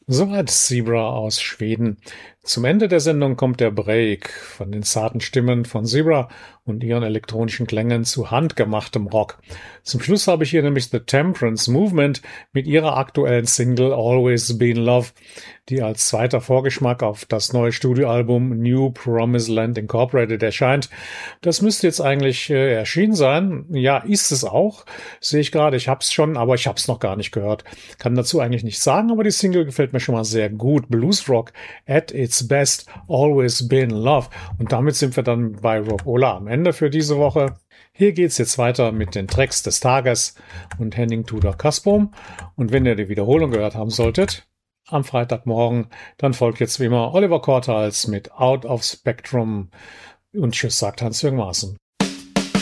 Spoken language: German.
Soweit Zebra aus Schweden. Zum Ende der Sendung kommt der Break von den zarten Stimmen von Zebra und ihren elektronischen Klängen zu handgemachtem Rock. Zum Schluss habe ich hier nämlich The Temperance Movement mit ihrer aktuellen Single Always Been Love, die als zweiter Vorgeschmack auf das neue Studioalbum New Promised Land Incorporated erscheint. Das müsste jetzt eigentlich erschienen sein. Ja, ist es auch. Sehe ich gerade, ich hab's schon, aber ich hab's noch gar nicht gehört. Kann dazu eigentlich nichts sagen, aber die Single gefällt mir schon mal sehr gut. Blues Rock at its best, always been love. Und damit sind wir dann bei Rock Ola am Ende für diese Woche. Hier geht's jetzt weiter mit den Tracks des Tages und Henning Tudor Kasbom. Und wenn ihr die Wiederholung gehört haben solltet, am Freitagmorgen, dann folgt jetzt wie immer Oliver Kortals mit Out of Spectrum. Und tschüss, sagt Hans-Jürgen Maaßen.